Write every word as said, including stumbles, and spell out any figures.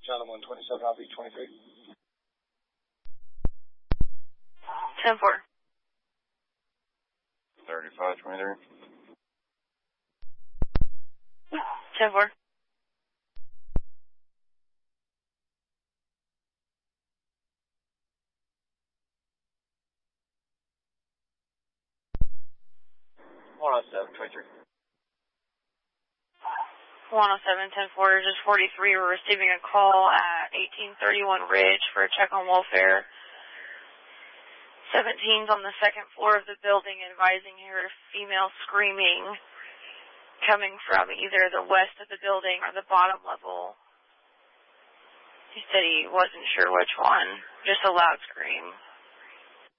Channel one twenty-seven, I'll be twenty-three. ten four. thirty-five twenty-three. ten four. one oh seven twenty-three. one oh seven, ten four, just forty-three. We're receiving a call at eighteen thirty-one Ridge for a check on welfare. seventeen's on the second floor of the building, advising he heard a female screaming coming from either the west of the building or the bottom level. He said he wasn't sure which one, just a loud scream.